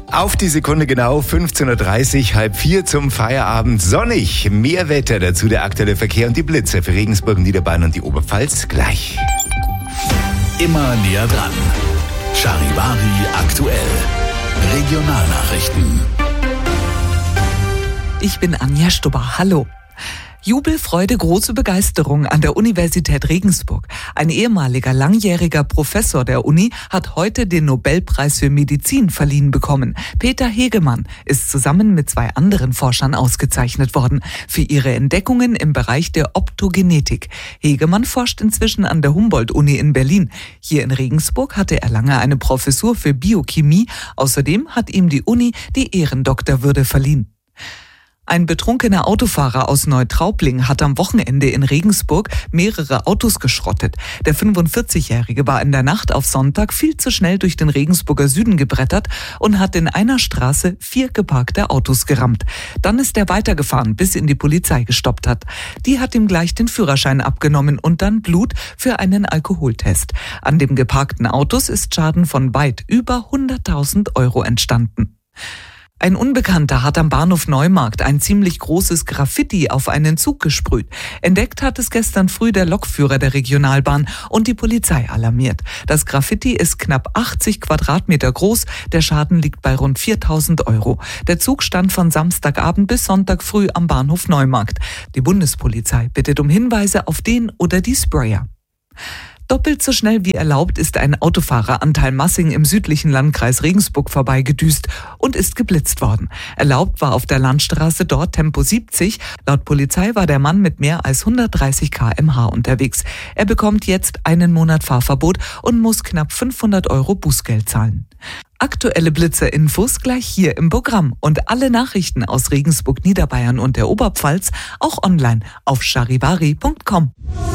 Auf die Sekunde genau 15.30 Uhr, 3:30 zum Feierabend. Sonnig, mehr Wetter, dazu der aktuelle Verkehr und die Blitze für Regensburg, Niederbayern und die Oberpfalz gleich. Immer näher dran. Charivari aktuell. Regionalnachrichten. Ich bin Anja Stubber. Hallo. Jubel, Freude, große Begeisterung an der Universität Regensburg. Ein ehemaliger langjähriger Professor der Uni hat heute den Nobelpreis für Medizin verliehen bekommen. Peter Hegemann ist zusammen mit 2 anderen Forschern ausgezeichnet worden für ihre Entdeckungen im Bereich der Optogenetik. Hegemann forscht inzwischen an der Humboldt-Uni in Berlin. Hier in Regensburg hatte er lange eine Professur für Biochemie. Außerdem hat ihm die Uni die Ehrendoktorwürde verliehen. Ein betrunkener Autofahrer aus Neutraubling hat am Wochenende in Regensburg mehrere Autos geschrottet. Der 45-Jährige war in der Nacht auf Sonntag viel zu schnell durch den Regensburger Süden gebrettert und hat in einer Straße 4 geparkte Autos gerammt. Dann ist er weitergefahren, bis ihn die Polizei gestoppt hat. Die hat ihm gleich den Führerschein abgenommen und dann Blut für einen Alkoholtest. An den geparkten Autos ist Schaden von weit über 100.000 € entstanden. Ein Unbekannter hat am Bahnhof Neumarkt ein ziemlich großes Graffiti auf einen Zug gesprüht. Entdeckt hat es gestern früh der Lokführer der Regionalbahn und die Polizei alarmiert. Das Graffiti ist knapp 80 Quadratmeter groß. Der Schaden liegt bei rund 4.000 €. Der Zug stand von Samstagabend bis Sonntag früh am Bahnhof Neumarkt. Die Bundespolizei bittet um Hinweise auf den oder die Sprayer. Doppelt so schnell wie erlaubt ist ein Autofahrer an Talmassing im südlichen Landkreis Regensburg vorbeigedüst und ist geblitzt worden. Erlaubt war auf der Landstraße dort Tempo 70. Laut Polizei war der Mann mit mehr als 130 km/h unterwegs. Er bekommt jetzt 1 Monat Fahrverbot und muss knapp 500 € Bußgeld zahlen. Aktuelle Blitzerinfos gleich hier im Programm und alle Nachrichten aus Regensburg, Niederbayern und der Oberpfalz auch online auf charivari.com.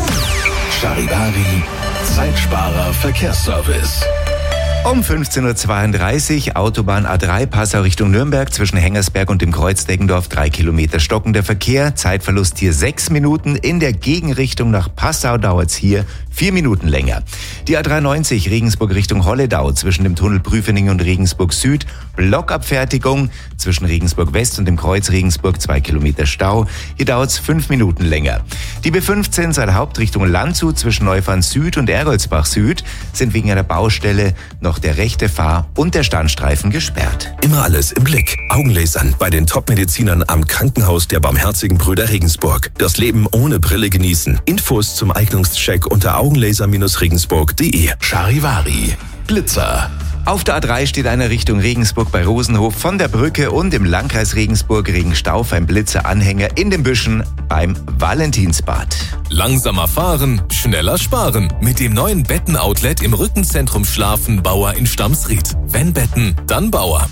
Charivari, Zeitsparer Verkehrsservice. Um 15.32 Uhr, Autobahn A3, Passau Richtung Nürnberg, zwischen Hengersberg und dem Kreuz Deggendorf, 3 Kilometer stockender Verkehr. Zeitverlust hier 6 Minuten. In der Gegenrichtung nach Passau dauert es hier 4 Minuten länger. Die A93 Regensburg Richtung Holledau, zwischen dem Tunnel Prüfening und Regensburg Süd, Blockabfertigung. Zwischen Regensburg West und dem Kreuz Regensburg 2 Kilometer Stau. Hier dauert es 5 Minuten länger. Die B15 Saal Hauptrichtung Landshut zwischen Neufahren Süd und Ergoldsbach Süd sind wegen einer Baustelle noch der rechte Fahr- und der Standstreifen gesperrt. Immer alles im Blick. Augenlasern bei den Top-Medizinern am Krankenhaus der Barmherzigen Brüder Regensburg. Das Leben ohne Brille genießen. Infos zum Eignungscheck unter augenlaser-regensburg.de. Charivari. Blitzer. Auf der A3 steht einer Richtung Regensburg bei Rosenhof von der Brücke und im Landkreis Regensburg Regenstauf ein Blitzeranhänger in den Büschen beim Valentinsbad. Langsamer fahren, schneller sparen. Mit dem neuen Betten-Outlet im Rückenzentrum Schlafen Bauer in Stamsried. Wenn Betten, dann Bauer.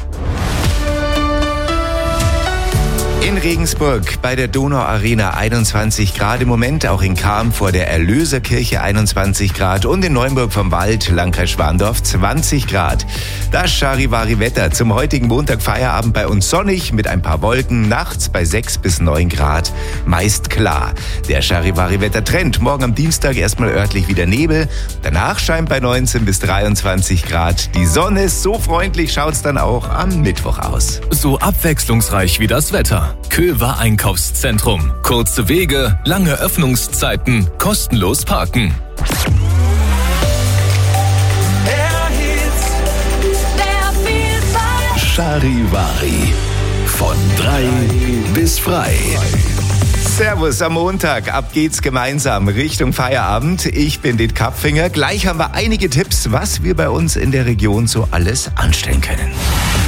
In Regensburg bei der Donauarena 21 Grad im Moment, auch in Cham vor der Erlöserkirche 21 Grad und in Neumburg vom Wald, Landkreis Schwandorf 20 Grad. Das Charivari-Wetter zum heutigen Montag Feierabend bei uns sonnig mit ein paar Wolken, nachts bei 6 bis 9 Grad, meist klar. Der Charivari-Wetter-Trend, morgen am Dienstag erstmal örtlich wieder Nebel, danach scheint bei 19 bis 23 Grad die Sonne. So freundlich schaut's dann auch am Mittwoch aus. So abwechslungsreich wie das Wetter. Köver Einkaufszentrum. Kurze Wege, lange Öffnungszeiten, kostenlos parken. Charivari. Von 3 bis frei. Servus am Montag, ab geht's gemeinsam Richtung Feierabend. Ich bin Dit Kapfinger. Gleich haben wir einige Tipps, was wir bei uns in der Region so alles anstellen können.